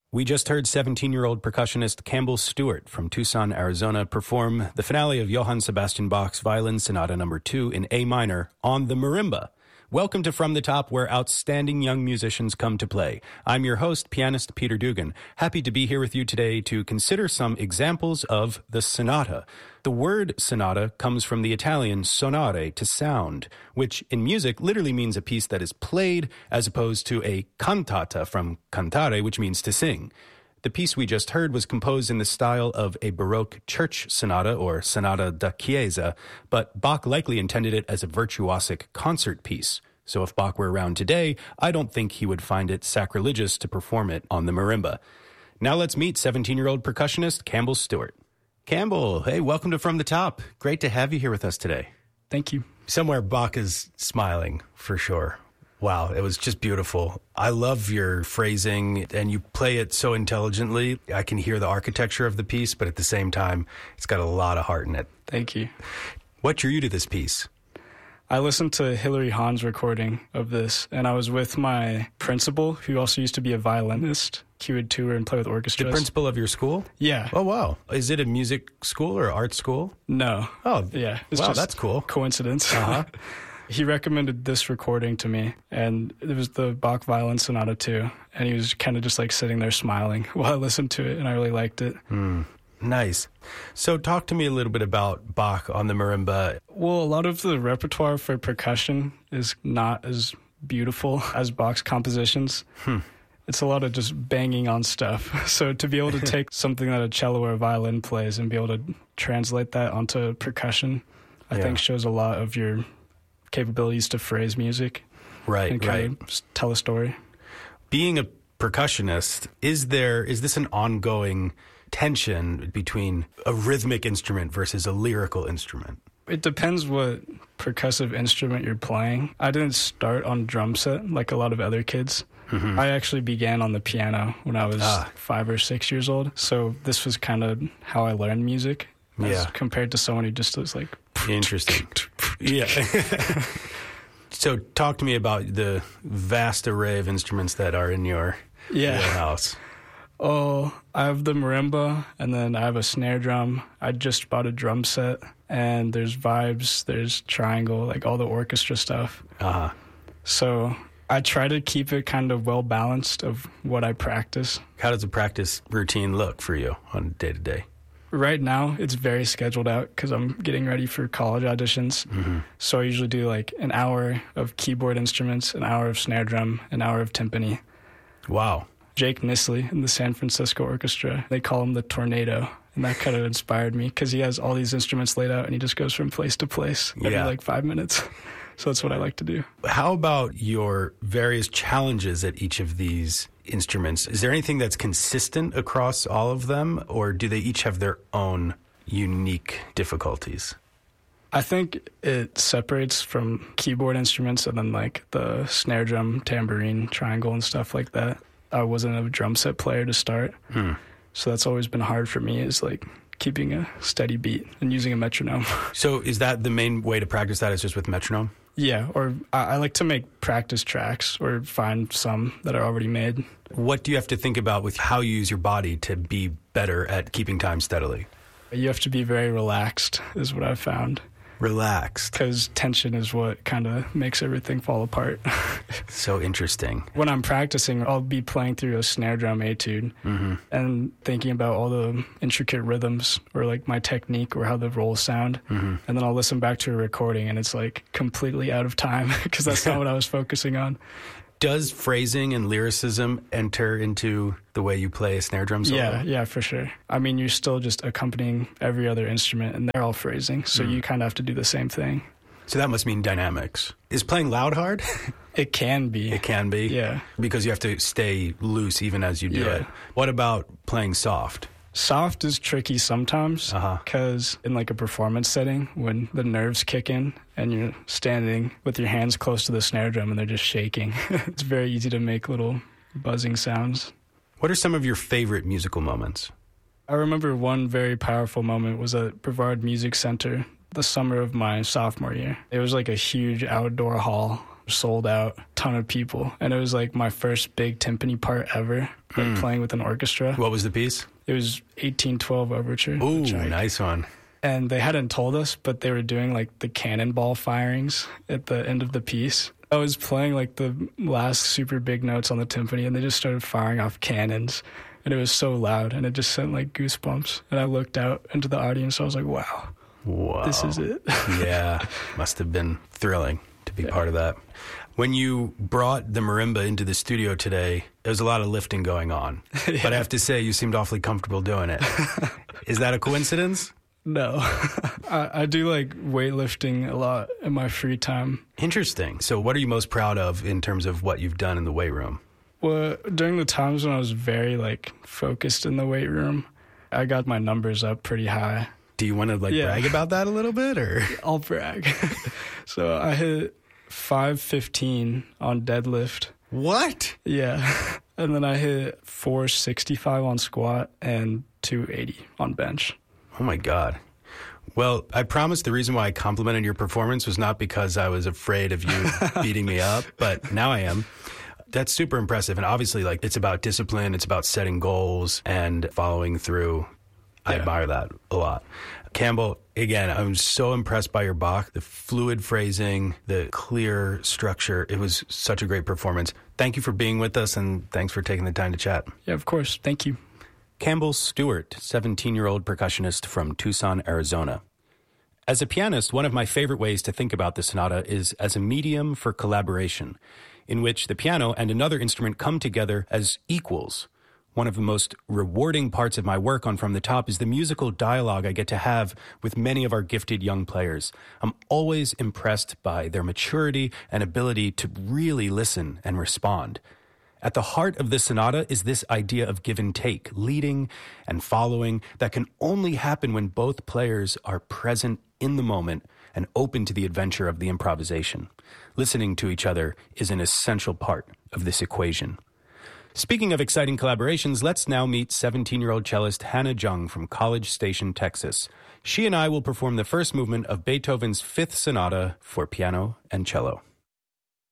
We just heard 17-year-old percussionist Campbell Stewart from Tucson, Arizona, perform the finale of Johann Sebastian Bach's Violin Sonata No. 2 in A minor on the marimba. Welcome to From the Top, where outstanding young musicians come to play. I'm your host, pianist Peter Dugan. Happy to be here with you today to consider some examples of the sonata. The word sonata comes from the Italian sonare, to sound, which in music literally means a piece that is played, as opposed to a cantata from cantare, which means to sing. The piece we just heard was composed in the style of a Baroque church sonata, or sonata da chiesa, but Bach likely intended it as a virtuosic concert piece. So if Bach were around today, I don't think he would find it sacrilegious to perform it on the marimba. Now let's meet 17-year-old percussionist Campbell Stewart. Campbell, hey, welcome to From the Top. Great to have you here with us today. Thank you. Somewhere Bach is smiling, for sure. Wow, it was just beautiful. I love your phrasing, and you play it so intelligently. I can hear the architecture of the piece, but at the same time, it's got a lot of heart in it. Thank you. What drew you to this piece? I listened to Hilary Hahn's recording of this, and I was with my principal, who also used to be a violinist. He would tour and play with orchestras. The principal of your school? Yeah. Oh, wow. Is it a music school or art school? No. Oh, yeah. It's wow, that's cool. Coincidence. Uh-huh. He recommended this recording to me, and it was the Bach Violin Sonata 2, and he was kind of just like sitting there smiling while I listened to it, and I really liked it. Nice. So talk to me a little bit about Bach on the marimba. Well, a lot of the repertoire for percussion is not as beautiful as Bach's compositions. It's a lot of just banging on stuff. So to be able to take something that a cello or a violin plays and be able to translate that onto percussion, I think shows a lot of your capabilities to phrase music. Right, and kind of tell a story. Being a percussionist, is this an ongoing tension between a rhythmic instrument versus a lyrical instrument? It depends what percussive instrument you're playing. I didn't start on drum set like a lot of other kids. I actually began on the piano when I was 5 or 6 years old. So this was kind of how I learned music as compared to someone who just was like... Interesting. Yeah. So talk to me about the vast array of instruments that are in your house. Oh, I have the marimba, and then I have a snare drum. I just bought a drum set, and there's vibes, there's triangle, like all the orchestra stuff. So I try to keep it kind of well-balanced of what I practice. How does a practice routine look for you on day-to-day? Right now, it's very scheduled out because I'm getting ready for college auditions. So I usually do like an hour of keyboard instruments, an hour of snare drum, an hour of timpani. Wow. Jake Nisley in the San Francisco Orchestra, they call him the Tornado. And that kind of inspired me because he has all these instruments laid out and he just goes from place to place every like 5 minutes. So that's what I like to do. How about your various challenges at each of these instruments? Is there anything that's consistent across all of them, or do they each have their own unique difficulties? I think it separates from keyboard instruments and then like the snare drum, tambourine, triangle, and stuff like that. I wasn't a drum set player to start. So that's always been hard for me, is like keeping a steady beat and using a metronome. So is that the main way to practice that, is just with metronome? Yeah, or I like to make practice tracks or find some that are already made. What do you have to think about with how you use your body to be better at keeping time steadily? You have to be very relaxed, is what I've found. Relaxed. Because tension is what kind of makes everything fall apart. So interesting. When I'm practicing, I'll be playing through a snare drum etude and thinking about all the intricate rhythms or like my technique or how the rolls sound. And then I'll listen back to a recording and it's like completely out of time because that's not what I was focusing on. Does phrasing and lyricism enter into the way you play a snare drum solo? Yeah, for sure. I mean, you're still just accompanying every other instrument, and they're all phrasing, so you kind of have to do the same thing. So that must mean dynamics. Is playing loud hard? It can be. It can be? Yeah. Because you have to stay loose even as you do it. What about playing soft? Soft is tricky sometimes because in like a performance setting, when the nerves kick in and you're standing with your hands close to the snare drum and they're just shaking, it's very easy to make little buzzing sounds. What are some of your favorite musical moments? I remember one very powerful moment was at Brevard Music Center the summer of my sophomore year. It was like a huge outdoor hall sold out, ton of people. And it was like my first big timpani part ever, like playing with an orchestra. What was the piece? It was 1812 Overture. Ooh, nice one. And they hadn't told us, but they were doing like the cannonball firings at the end of the piece. I was playing like the last super big notes on the timpani, and they just started firing off cannons. And it was so loud, and it just sent like goosebumps. And I looked out into the audience, I was like, wow, this is it. Yeah, must have been thrilling to be part of that. When you brought the marimba into the studio today, there was a lot of lifting going on. Yeah. But I have to say, you seemed awfully comfortable doing it. Is that a coincidence? No. I do like weightlifting a lot in my free time. Interesting. So what are you most proud of in terms of what you've done in the weight room? Well, during the times when I was very like focused in the weight room, I got my numbers up pretty high. Do you want to brag about that a little bit, or? I'll brag. So I hit 515 on deadlift. What? Yeah. And then I hit 465 on squat and 280 on bench. Oh my God. Well, I promise the reason why I complimented your performance was not because I was afraid of you beating me up, but now I am. That's super impressive. And obviously, like, it's about discipline. It's about setting goals and following through. I admire that a lot. Campbell, again, I'm so impressed by your Bach, the fluid phrasing, the clear structure. It was such a great performance. Thank you for being with us, and thanks for taking the time to chat. Yeah, of course. Thank you. Campbell Stuart, 17-year-old percussionist from Tucson, Arizona. As a pianist, one of my favorite ways to think about the sonata is as a medium for collaboration, in which the piano and another instrument come together as equals. One of the most rewarding parts of my work on From the Top is the musical dialogue I get to have with many of our gifted young players. I'm always impressed by their maturity and ability to really listen and respond. At the heart of the sonata is this idea of give and take, leading and following, that can only happen when both players are present in the moment and open to the adventure of the improvisation. Listening to each other is an essential part of this equation. Speaking of exciting collaborations, let's now meet 17-year-old cellist Hannah Jung from College Station, Texas. She and I will perform the first movement of Beethoven's Fifth Sonata for piano and cello.